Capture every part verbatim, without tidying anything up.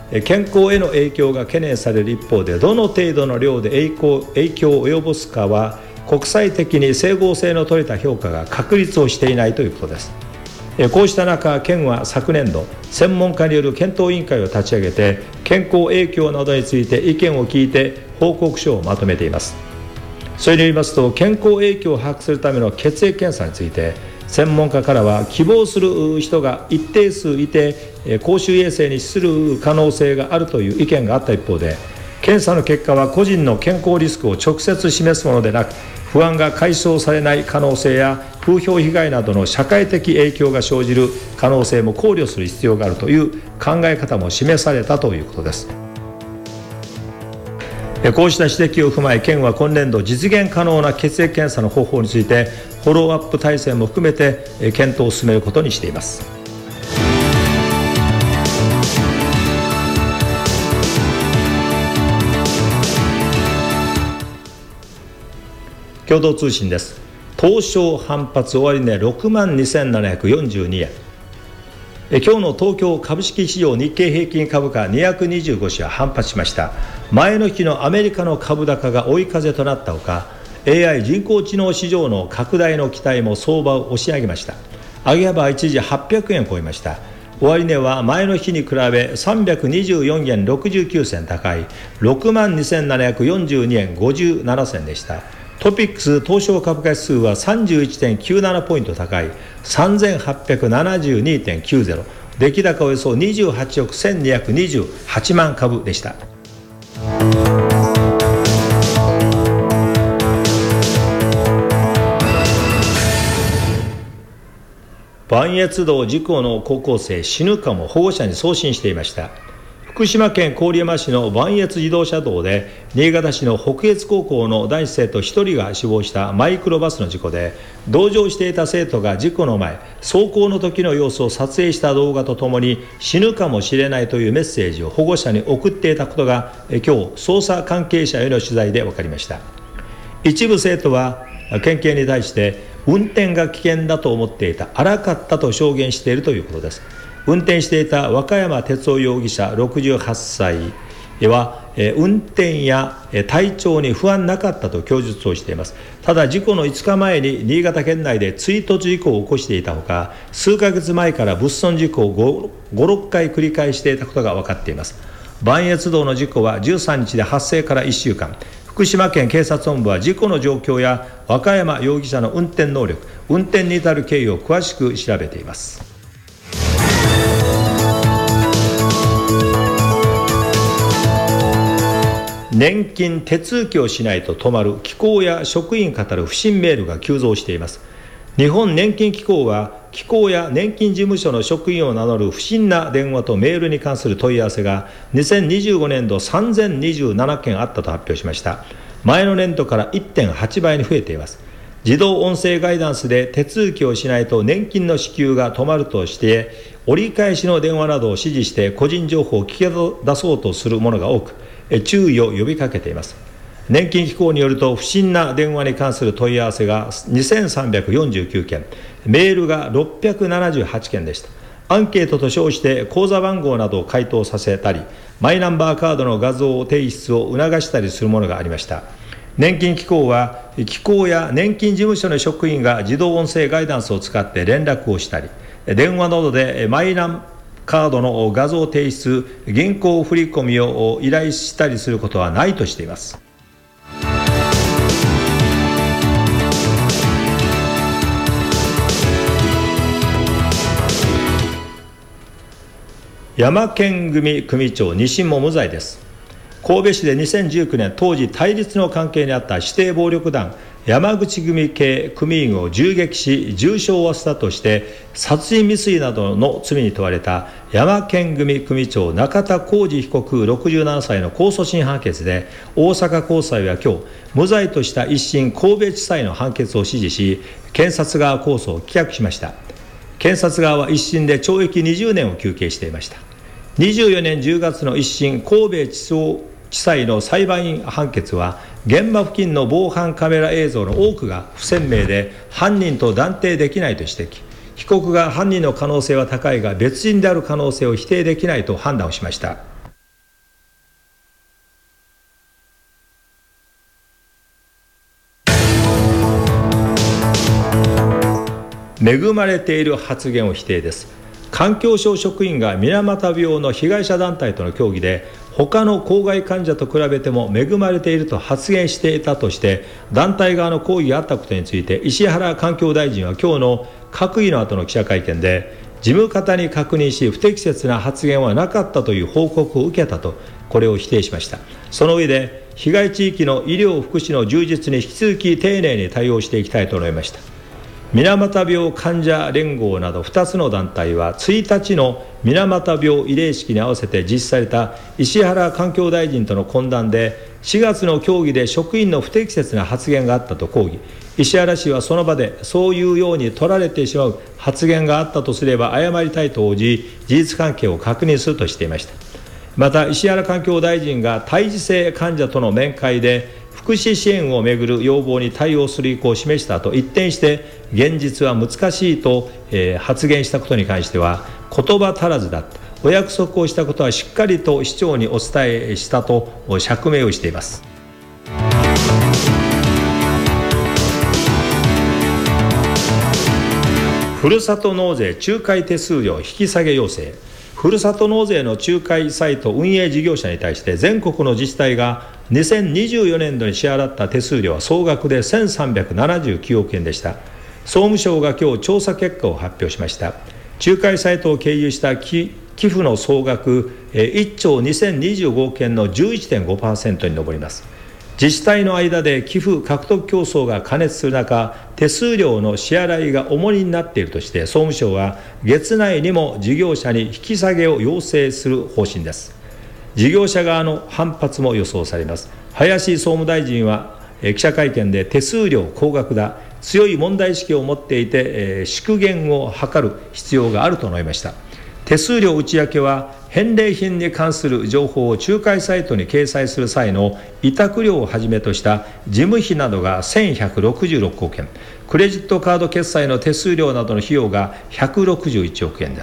健康への影響が懸念される一方で、どの程度の量で影響、影響を及ぼすかは国際的に整合性の取れた評価が確立をしていないということです。こうした中、県は昨年度専門家による検討委員会を立ち上げて、健康影響などについて意見を聞いて報告書をまとめています。それによりますと、健康影響を把握するための血液検査について、専門家からは希望する人が一定数いて公衆衛生に資する可能性があるという意見があった一方で、検査の結果は個人の健康リスクを直接示すものでなく、不安が解消されない可能性や風評被害などの社会的影響が生じる可能性も考慮する必要があるという考え方も示されたということです。こうした指摘を踏まえ、県は今年度実現可能な血液検査の方法についてフォローアップ体制も含めて検討を進めることにしています。共同通信です。東証反発終値ろくまんにせんななひゃくよんじゅうにえん。今日の東京株式市場日経平均株価にひゃくにじゅうごしは反発しました。前の日のアメリカの株高が追い風となったほか、 エーアイ 人工知能市場の拡大の期待も相場を押し上げました。上げ幅は一時はっぴゃくえんを超えました。終値は前の日に比べさんびゃくにじゅうよんえんろくじゅうきゅうせん高い ろくまんにせんななひゃくよんじゅうにえんごじゅうななせんでした。トピックス東証株価指数は さんじゅういってんきゅうなな ポイント高い さんぜんはっぴゃくななじゅうにてんきゅうぜろ、出来高およそにじゅうはちおくせんにひゃくにじゅうはちまん株でした。磐越道事故の高校生死ぬかも保護者に送信していました。福島県郡山市の磐越自動車道で、新潟市の北越高校の男子生徒ひとりが死亡したマイクロバスの事故で、同乗していた生徒が事故の前、走行の時の様子を撮影した動画とともに、死ぬかもしれないというメッセージを保護者に送っていたことが今日捜査関係者への取材で分かりました。一部生徒は県警に対して、運転が危険だと思っていた、荒かったと証言しているということです。運転していた若山哲夫容疑者ろくじゅうはっさいは、運転や体調に不安なかったと供述をしています。ただ、事故のいつかまえに新潟県内で追突事故を起こしていたほか、数ヶ月前から物損事故をご、ろっかい繰り返していたことが分かっています。磐越道の事故はじゅうさんにちで発生からいっしゅうかん、福島県警察本部は事故の状況や若山容疑者の運転能力、運転に至る経緯を詳しく調べています。年金手続きをしないと止まる、機構や職員語る不審メールが急増しています。日本年金機構は、機構や年金事務所の職員を名乗る不審な電話とメールに関する問い合わせがにせんにじゅうごねんどさんぜんにじゅうななけんあったと発表しました。前の年度から いってんはちばいに増えています。自動音声ガイダンスで手続きをしないと年金の支給が止まるとして、折り返しの電話などを指示して個人情報を聞き出そうとするものが多く、注意を呼びかけています。年金機構によると、不審な電話に関する問い合わせがにせんさんびゃくよんじゅうきゅうけん、メールがろっぴゃくななじゅうはちけんでした。アンケートと称して口座番号などを回答させたり、マイナンバーカードの画像を提出を促したりするものがありました。年金機構は、機構や年金事務所の職員が自動音声ガイダンスを使って連絡をしたり、電話などでマイナンバーカードの画像提出、銀行振込を依頼したりすることはないとしています。山県組組長西も無罪です。神戸市でにせんじゅうきゅうねん、当時対立の関係にあった指定暴力団山口組系組員を銃撃し重傷を負わせたとして殺人未遂などの罪に問われた山県組組長中田浩二被告ろくじゅうななさいの控訴審判決で、大阪高裁は今日無罪とした一審神戸地裁の判決を支持し、検察側控訴を棄却しました。検察側は一審で懲役にじゅうねんを求刑していました。にじゅうよねんじゅうがつの一審神戸地方地裁の裁判員判決は、現場付近の防犯カメラ映像の多くが不鮮明で犯人と断定できないと指摘、被告が犯人の可能性は高いが別人である可能性を否定できないと判断をしました。 恵まれている発言を否定です。環境省職員が水俣病の被害者団体との協議で、他の公害患者と比べても恵まれていると発言していたとして、団体側の抗議があったことについて、石原環境大臣は今日の閣議の後の記者会見で、事務方に確認し不適切な発言はなかったという報告を受けたと、これを否定しました。その上で、被害地域の医療福祉の充実に引き続き丁寧に対応していきたいと述べました。水俣病患者連合などふたつの団体は、ついたちの水俣病慰霊式に合わせて実施された石原環境大臣との懇談で、しがつの協議で職員の不適切な発言があったと抗議。石原氏はその場で、そういうように取られてしまう発言があったとすれば謝りたいと応じ、事実関係を確認するとしていました。また、石原環境大臣が胎児性患者との面会で福祉支援をめぐる要望に対応する意向を示した後、一転して現実は難しいと、えー、発言したことに関しては、言葉足らずだと、お約束をしたことはしっかりと市長にお伝えしたと釈明をしています。ふるさと納税仲介手数料引き下げ要請。ふるさと納税の仲介サイト運営事業者に対して、全国の自治体がにせんにじゅうよねんどに支払った手数料は総額でせんさんびゃくななじゅうきゅうおくえんでした。総務省が今日調査結果を発表しました。仲介サイトを経由した寄付の総額いっちょうにせんにじゅうごおくえんの じゅういってんごパーセント に上ります。自治体の間で寄付獲得競争が過熱する中、手数料の支払いが重荷になっているとして、総務省は月内にも事業者に引き下げを要請する方針です。事業者側の反発も予想されます。林総務大臣は記者会見で、手数料高額だ、強い問題意識を持っていて縮減を図る必要があると述べました。手数料内訳は、返礼品に関する情報を仲介サイトに掲載する際の委託料をはじめとした事務費などがせんひゃくろくじゅうろくおくえん、クレジットカード決済の手数料などの費用がひゃくろくじゅういちおくえんです。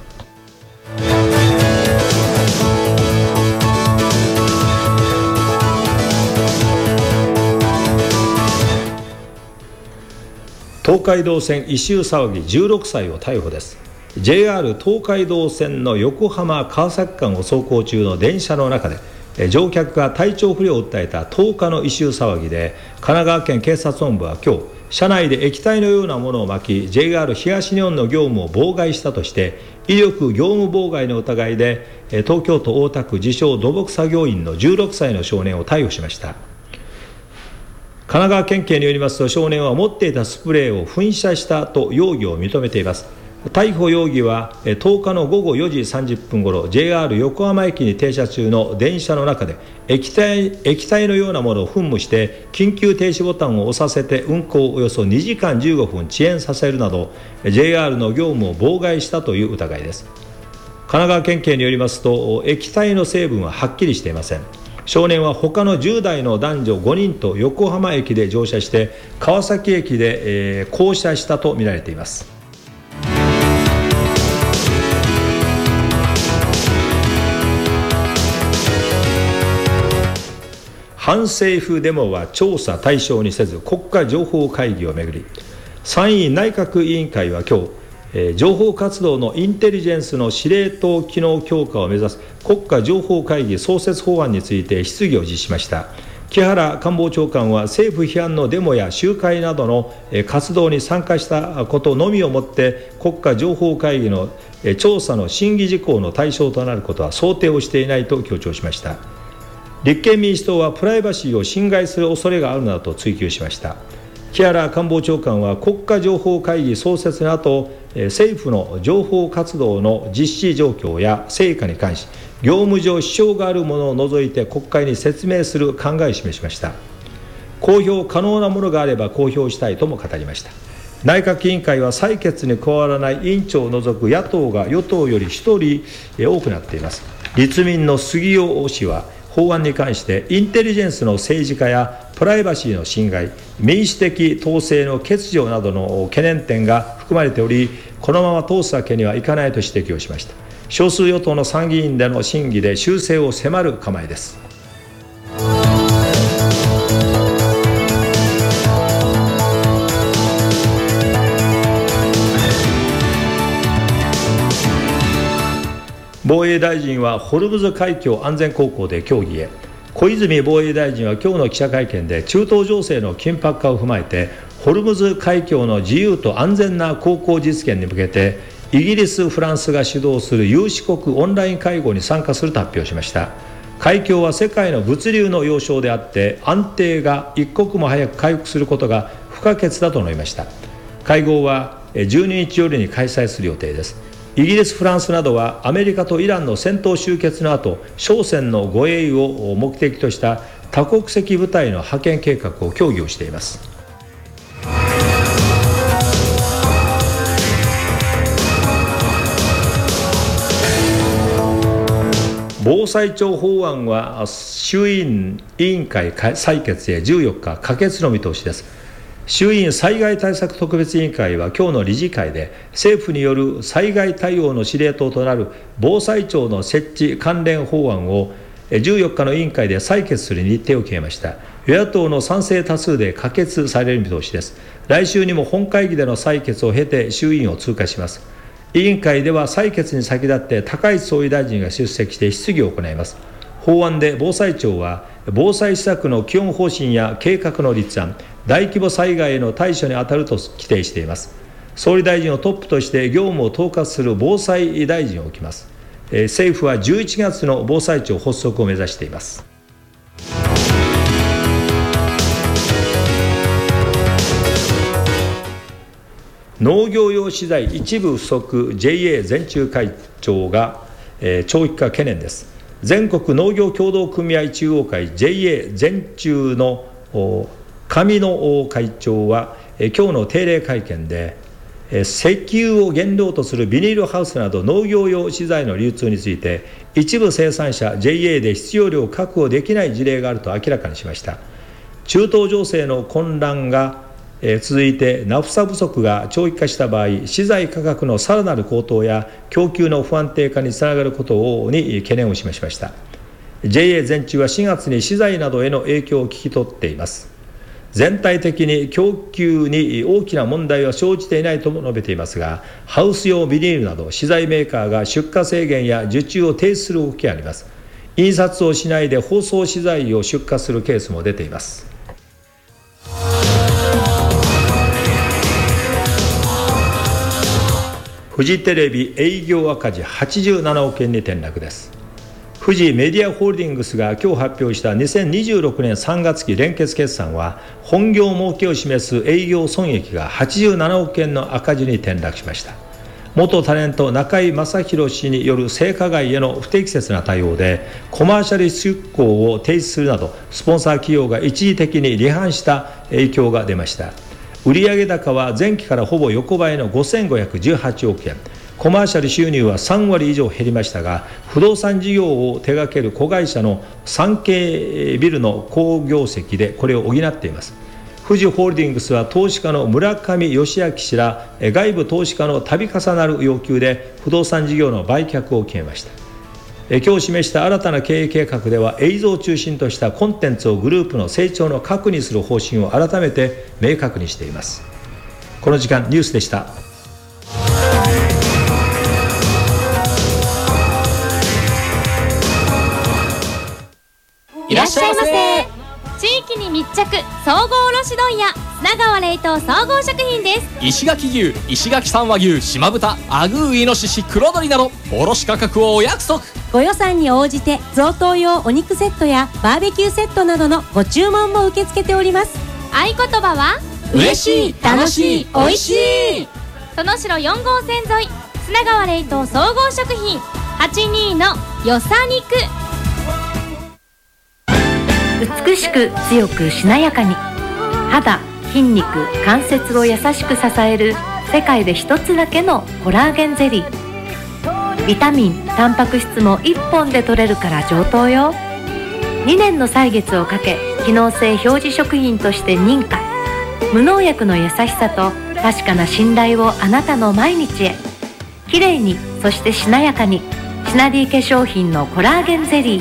東海道線異臭騒ぎ、じゅうろくさいを逮捕です。ジェイアール 東海道線の横浜川崎間を走行中の電車の中で、乗客が体調不良を訴えたとおかの異臭騒ぎで、神奈川県警察本部は今日、車内で液体のようなものをまき、 ジェイアール 東日本の業務を妨害したとして、威力業務妨害の疑いで東京都大田区自称土木作業員のじゅうろくさいの少年を逮捕しました。神奈川県警によりますと、少年は持っていたスプレーを噴射したと容疑を認めています。逮捕容疑はとおかのごごよじさんじゅっぷんごろ、 ジェイアール 横浜駅に停車中の電車の中で液体、液体のようなものを噴霧して緊急停止ボタンを押させて運行をおよそにじかんじゅうごふん遅延させるなど、 ジェイアール の業務を妨害したという疑いです。神奈川県警によりますと、液体の成分ははっきりしていません。少年は他のじゅうだいの男女ごにんと横浜駅で乗車して川崎駅で、えー、降車したとみられています。反政府デモは調査対象にせず国家情報会議をめぐり、参院内閣委員会は今日、えー、情報活動のインテリジェンスの司令塔機能強化を目指す国家情報会議創設法案について質疑を実施しました。木原官房長官は、政府批判のデモや集会などの活動に参加したことのみをもって国家情報会議の調査の審議事項の対象となることは想定をしていないと強調しました。立憲民主党はプライバシーを侵害する恐れがあるなどと追及しました。木原官房長官は、国家情報会議創設の後、政府の情報活動の実施状況や成果に関し、業務上支障があるものを除いて国会に説明する考えを示しました。公表可能なものがあれば公表したいとも語りました。内閣委員会は採決に加わらない委員長を除く野党が与党よりひとり多くなっています。立民の杉尾氏は、法案に関してインテリジェンスの政治家やプライバシーの侵害、民主的統制の欠如などの懸念点が含まれており、このまま通すわけにはいかないと指摘をしました。少数与党の参議院での審議で修正を迫る構えです。 防衛大臣はホルムズ海峡安全航行で協議へ。小泉防衛大臣は今日の記者会見で、中東情勢の緊迫化を踏まえてホルムズ海峡の自由と安全な航行実現に向けて、イギリス、フランスが主導する有志国オンライン会合に参加すると発表しました。海峡は世界の物流の要衝であって、安定が一刻も早く回復することが不可欠だと述べました。会合はじゅうににち夜に開催する予定です。イギリス、フランスなどはアメリカとイランの戦闘終結の後、商船の護衛を目的とした多国籍部隊の派遣計画を協議をしています。防災庁法案は衆院委員会採決へじゅうよっか可決の見通しです。衆院災害対策特別委員会は今日の理事会で、政府による災害対応の司令塔となる防災庁の設置関連法案をじゅうよっかの委員会で採決する日程を決めました。与野党の賛成多数で可決される見通しです。来週にも本会議での採決を経て衆院を通過します。委員会では採決に先立って高市総理大臣が出席して質疑を行います。法案で防災庁は防災施策の基本方針や計画の立案、大規模災害への対処に当たると規定しています。総理大臣をトップとして業務を統括する防災大臣を置きます。えー、政府はじゅういちがつの防災庁発足を目指しています。農業用資材一部不足、 ジェイエー 全中会長が、えー、長期化懸念です。全国農業協同組合中央会 ジェイエー 全中の上野会長は今日の定例会見で、石油を原料とするビニールハウスなど農業用資材の流通について、一部生産者 ジェイエー で必要量を確保できない事例があると明らかにしました。中東情勢の混乱が続いてナフサ不足が長期化した場合、資材価格のさらなる高騰や供給の不安定化につながることに懸念を示しました。 ジェイエー 全中はしがつに資材などへの影響を聞き取っています。全体的に供給に大きな問題は生じていないとも述べていますが、ハウス用ビニールなど資材メーカーが出荷制限や受注を停止する動きがあります。印刷をしないで包装資材を出荷するケースも出ています。フジテレビ営業赤字はちじゅうななおくえんに転落です。フジメディアホールディングスが今日発表したにせんにじゅうろくねんさんがつ期連結決算は、本業儲けを示す営業損益がはちじゅうななおくえんの赤字に転落しました。元タレント中居正広氏による性加害への不適切な対応でコマーシャル出稿を停止するなど、スポンサー企業が一時的に離反した影響が出ました。売上高は前期からほぼ横ばいのごせんごひゃくじゅうはちおくえん、コマーシャル収入はさんわり以上減りましたが、不動産事業を手掛ける子会社の産経ビルの好業績でこれを補っています。富士ホールディングスは投資家の村上義明氏ら外部投資家の度重なる要求で不動産事業の売却を決めました。今日示した新たな経営計画では、映像を中心としたコンテンツをグループの成長の核にする方針を改めて明確にしています。この時間ニュースでした。 いらっしゃいませ。地域に密着、総合卸問屋砂川冷凍総合食品です。 石垣牛、石垣産和牛、島豚、アグーイノシシ、黒鶏など卸価格をお約束。 ご予算に応じて贈答用お肉セットやバーベキューセットなどのご注文も受け付けております。 合言葉は嬉しい、楽しい、おいしい。 殿城よんごうせん沿い砂川冷凍総合食品はちじゅうにのよさ肉。 美しく強くしなやかに、肌、筋肉、関節を優しく支える世界で一つだけのコラーゲンゼリー。ビタミン、タンパク質もいっぽんで摂れるから上等よ。にねんの歳月をかけ、機能性表示食品として認可。無農薬の優しさと確かな信頼をあなたの毎日へ。きれいに、そしてしなやかに、シナディ化粧品のコラーゲンゼリー。